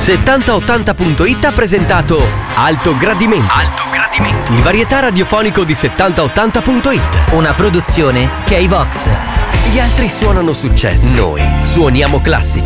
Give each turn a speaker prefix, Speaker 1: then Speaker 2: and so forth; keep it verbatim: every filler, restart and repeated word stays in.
Speaker 1: settanta ottanta punto it ha presentato Alto Gradimento. Alto Gradimento. Il varietà radiofonico di settanta ottanta punto it.
Speaker 2: Una produzione K-Vox.
Speaker 1: Gli altri suonano successo. Noi suoniamo classici.